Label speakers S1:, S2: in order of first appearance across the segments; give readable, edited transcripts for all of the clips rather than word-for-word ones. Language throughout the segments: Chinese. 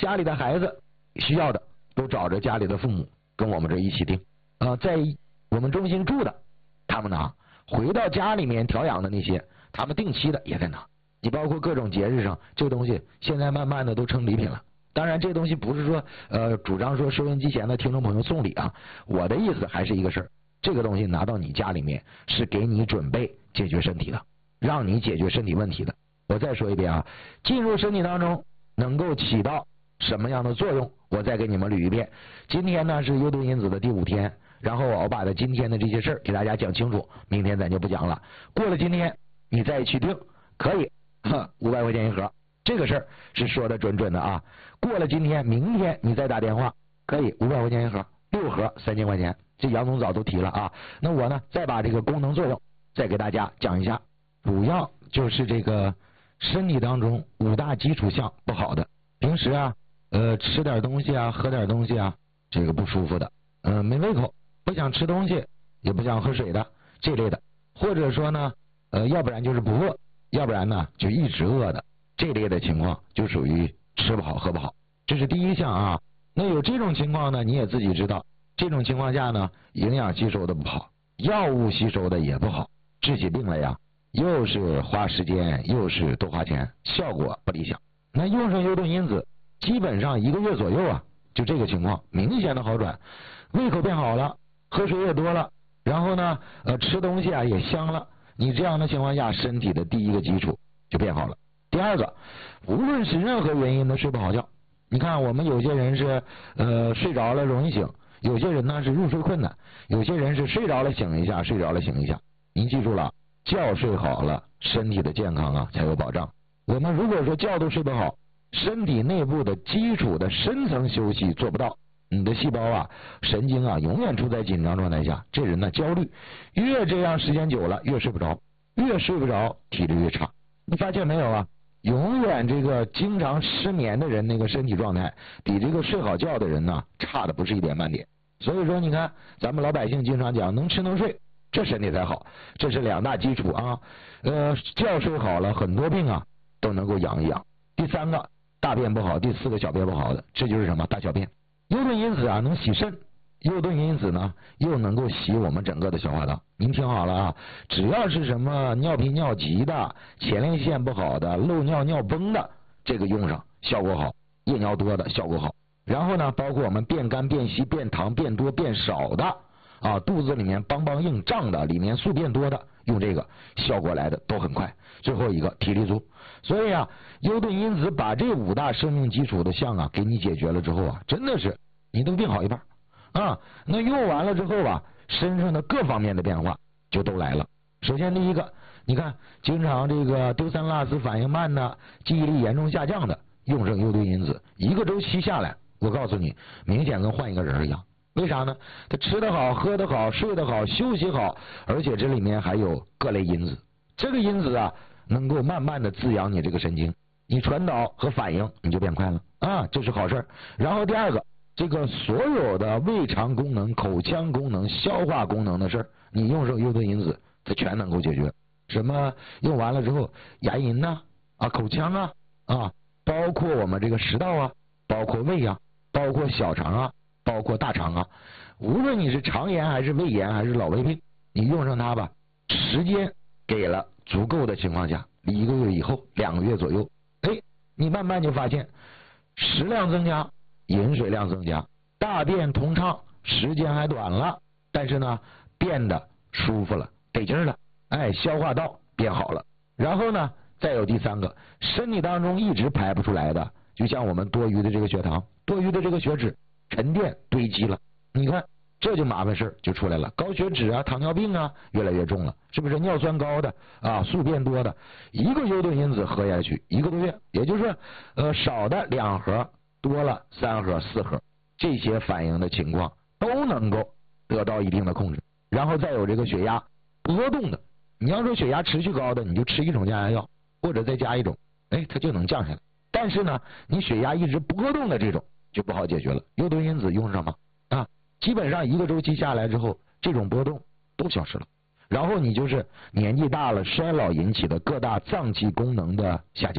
S1: 家里的孩子需要的都找着家里的父母跟我们这一起订。在我们中心住的他们拿，回到家里面调养的那些他们定期的也在拿。你包括各种节日上，这个东西现在慢慢的都成礼品了。当然这东西不是说主张说收音机前的听众朋友送礼啊，我的意思还是一个事儿，这个东西拿到你家里面是给你准备解决身体的，让你解决身体问题的。我再说一遍啊，进入身体当中能够起到什么样的作用，我再给你们捋一遍。今天呢是幽顿因子的第5天，然后我把今天的这些事儿给大家讲清楚，明天咱就不讲了。过了今天你再去订可以500块钱一盒，这个事儿是说的准的啊。过了今天明天你再打电话可以500块钱一盒，6盒3000块钱，这杨总早都提了啊。那我呢再把这个功能作用再给大家讲一下，主要就是这个身体当中5大基础项不好的，平时啊吃点东西啊喝点东西啊这个不舒服的，没胃口，不想吃东西也不想喝水的这类的，或者说呢要不然就是不饿，要不然呢就一直饿的这类的情况，就属于吃不好喝不好，这是第一项啊。那有这种情况呢，你也自己知道，这种情况下呢营养吸收的不好，药物吸收的也不好，治起病来呀又是花时间又是多花钱，效果不理想。那用上幽顿因子基本上1个月左右啊，就这个情况明显的好转，胃口变好了，喝水也多了，然后呢吃东西啊也香了，你这样的情况下身体的第一个基础就变好了。第二个，无论是任何原因的睡不好觉，你看我们有些人是睡着了容易醒，有些人呢是入睡困难，有些人是睡着了醒一下，睡着了醒一下。您记住了，觉睡好了身体的健康啊才有保障。我们如果说觉都睡不好，身体内部的基础的深层休息做不到，你的细胞啊神经啊永远处在紧张状态下，这人呢焦虑，越这样时间久了越睡不着，越睡不着体力越差。你发现没有啊，永远这个经常失眠的人那个身体状态比这个睡好觉的人呢差的不是一点半点。所以说你看咱们老百姓经常讲能吃能睡，这身体才好，这是2大基础啊。觉睡好了很多病啊都能够养一养。第3个大便不好，第4个小便不好的，这就是什么大小便。幽顿因子啊能洗肾，幽顿因子呢又能够洗我们整个的消化道。您听好了啊，只要是什么尿频尿急的，前列腺不好的，漏尿尿崩的，这个用上效果好，夜尿多的效果好。然后呢包括我们变干变稀变糖变多变少的啊，肚子里面梆梆硬胀的，里面宿变多的，用这个效果来的都很快。最后一个体力足，所以啊幽顿因子把这5大生命基础的项啊给你解决了之后啊，真的是你都病好一半啊。那用完了之后啊，身上的各方面的变化就都来了。首先第一个，你看经常这个丢三落四反应慢的，记忆力严重下降的，用上幽顿因子1个周期下来，我告诉你明显跟换一个人一样。为啥呢？他吃得好喝得好睡得好休息好，而且这里面还有各类因子，这个因子啊能够慢慢的滋养你这个神经，你传导和反应你就变快了啊，这是好事。然后第2个，这个所有的胃肠功能口腔功能消化功能的事儿，你用上幽顿因子它全能够解决。什么用完了之后牙龈呐口腔啊包括我们这个食道啊，包括胃啊，包括小肠啊，包括大肠啊，无论你是肠炎还是胃炎还是老胃病，你用上它吧，时间给了足够的情况下，1个月以后2个月左右，你慢慢就发现食量增加，饮水量增加，大便通畅，时间还短了，但是呢变得舒服了，得劲了，消化道变好了。然后呢再有第3个，身体当中一直排不出来的，就像我们多余的这个血糖多余的这个血脂沉淀堆积了，你看这就麻烦事就出来了，高血脂啊糖尿病啊越来越重了，是不是？尿酸高的宿便多的，1个幽顿因子喝下去1个多月，也就是少的2盒多了3盒4盒，这些反应的情况都能够得到一定的控制。然后再有这个血压波动的，你要说血压持续高的，你就吃1种降压药或者再加1种，它就能降下来。但是呢你血压一直波动的这种就不好解决了，幽顿因子用上吗基本上1个周期下来之后，这种波动都消失了。然后你就是年纪大了衰老引起的各大脏器功能的下降，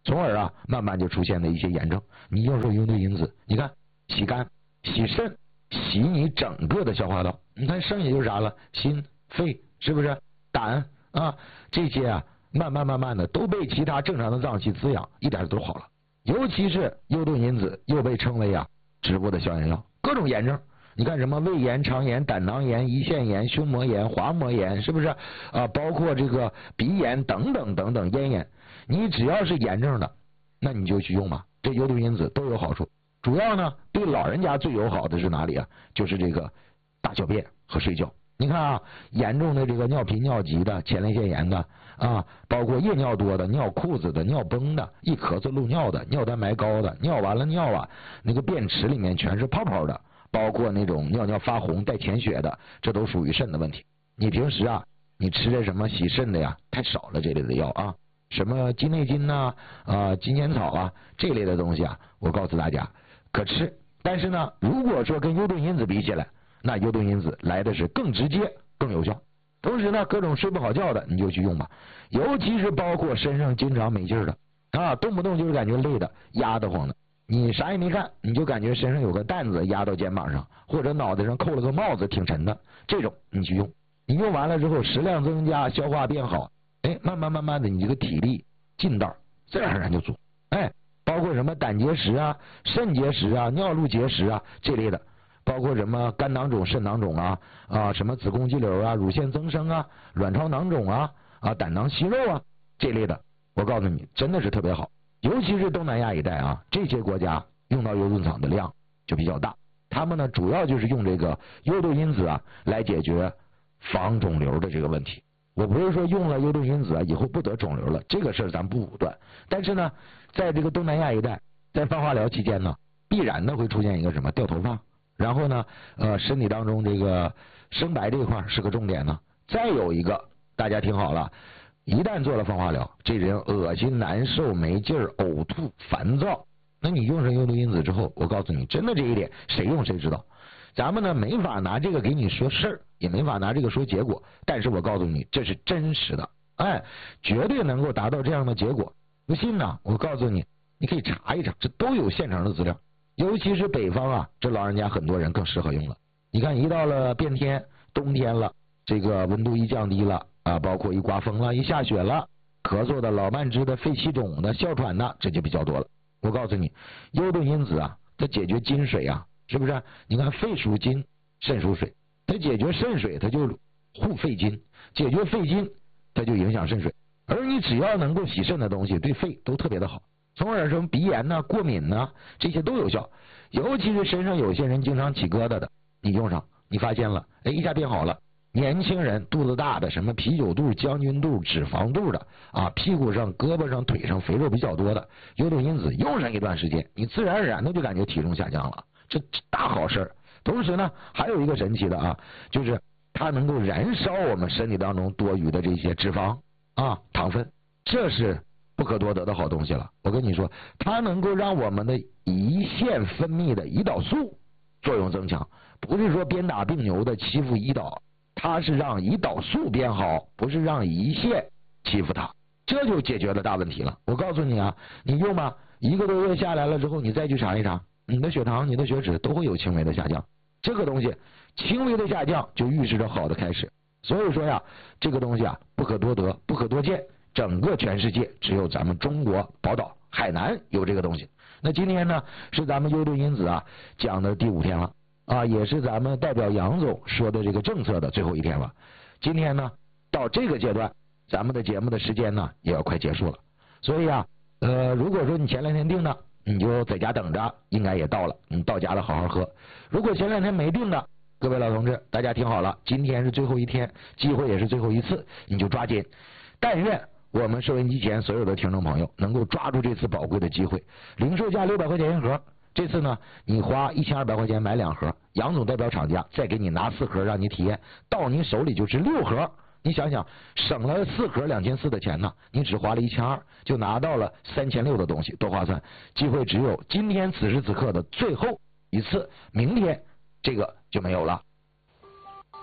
S1: 从而啊慢慢就出现了一些炎症。你用上幽对因子，你看洗肝、洗肾、洗你整个的消化道，你看剩下就是啥了？心、肺，是不是？胆啊，这些啊慢慢的都被其他正常的脏器滋养，一点都好了。尤其是幽对因子又被称为啊植物的消炎药，各种炎症。你看什么胃炎、肠炎、胆囊炎、胰腺炎、胸膜炎、滑膜炎，是不是啊？包括这个鼻炎等等咽炎，你只要是炎症的，那你就去用吧。这幽对因子都有好处。主要呢，对老人家最友好的是哪里啊？就是这个大小便和睡觉。你看啊，严重的这个尿频尿急的、前列腺炎的啊，包括夜尿多的、尿裤子的、尿崩的、一咳嗽漏尿的、尿蛋白高的、尿完了尿啊那个便池里面全是泡泡的，包括那种尿尿发红带潜血的，这都属于肾的问题。你平时啊，你吃的什么洗肾的呀，太少了这类的药啊，什么鸡内金呐、金钱草啊这类的东西啊，我告诉大家可吃，但是呢，如果说跟幽对因子比起来，那幽对因子来的是更直接、更有效。同时呢，各种睡不好觉的你就去用吧，尤其是包括身上经常没劲儿的啊，动不动就是感觉累的、压得慌的。你啥也没干，你就感觉身上有个担子压到肩膀上，或者脑袋上扣了个帽子挺沉的，这种你去用，你用完了之后食量增加，消化变好，哎，慢慢的你这个体力劲道自然而然就足。哎，包括什么胆结石啊、肾结石啊、尿路结石啊这类的，包括什么肝囊肿、肾囊肿啊什么子宫肌瘤啊、乳腺增生啊、卵巢囊肿啊胆囊息肉啊这类的，我告诉你真的是特别好。尤其是东南亚一带啊，这些国家用到幽盾草的量就比较大，他们呢主要就是用这个幽对因子啊来解决防肿瘤的这个问题。我不是说用了幽对因子啊以后不得肿瘤了，这个事儿咱不武断，但是呢在这个东南亚一带，在放化疗期间呢，必然的会出现一个什么掉头发，然后呢身体当中这个生白这一块是个重点呢。再有一个大家听好了，一旦做了放化疗，这人恶心难受没劲儿、呕吐烦躁，那你用上幽对因子之后，我告诉你真的这一点谁用谁知道。咱们呢没法拿这个给你说事儿，也没法拿这个说结果，但是我告诉你这是真实的，哎，绝对能够达到这样的结果。不信呢，我告诉你，你可以查一查，这都有现成的资料。尤其是北方啊，这老人家很多人更适合用了。你看一到了变天冬天了，这个温度一降低了啊，包括一刮风了、一下雪了，咳嗽的、老慢支的、肺气肿的、哮喘的，这就比较多了。我告诉你，幽对因子啊，它解决金水啊，是不是？你看肺属金，肾属水，它解决肾水，它就护肺金；解决肺金，它就影响肾水。而你只要能够洗肾的东西，对肺都特别的好。从而什么鼻炎呐、过敏呐，这些都有效。尤其是身上有些人经常起疙瘩的，你用上，你发现了，哎，一下变好了。年轻人肚子大的，什么啤酒肚、将军肚、脂肪肚的啊，屁股上、胳膊上、腿上肥肉比较多的，幽对因子用上一段时间，你自然而然的就感觉体重下降了，这大好事儿。同时呢，还有一个神奇的啊，就是它能够燃烧我们身体当中多余的这些脂肪啊、糖分，这是不可多得的好东西了。我跟你说，它能够让我们的胰腺分泌的胰岛素作用增强，不是说鞭打病牛的欺负胰岛，它是让胰岛素变好，不是让胰腺欺负它，这就解决了大问题了。我告诉你啊，你用吧，1个多月下来了之后，你再去查一查，你的血糖、你的血脂都会有轻微的下降。这个东西轻微的下降就预示着好的开始。所以说呀，这个东西啊不可多得，不可多见，整个全世界只有咱们中国宝岛海南有这个东西。那今天呢是咱们幽对因子啊讲的第5天了啊，也是咱们代表杨总说的这个政策的最后一天了。今天呢到这个阶段，咱们的节目的时间呢也要快结束了。所以啊如果说你前2天定的，你就在家等着，应该也到了，你到家了好好喝。如果前2天没定的，各位老同志大家听好了，今天是最后一天，机会也是最后一次，你就抓紧。但愿我们收音机前所有的听众朋友能够抓住这次宝贵的机会，零售价600块钱1盒，这次呢你花1200块钱买2盒，杨总代表厂家再给你拿4盒让你体验，到你手里就是6盒。你想想，省了4盒2400的钱呢，你只花了1200，就拿到了3600的东西，多划算！机会只有今天此时此刻的最后一次，明天这个就没有了。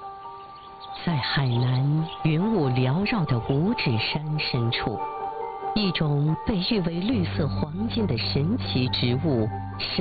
S2: 在海南云雾缭绕的五指山深处， 一种被誉为绿色黄金的神奇植物——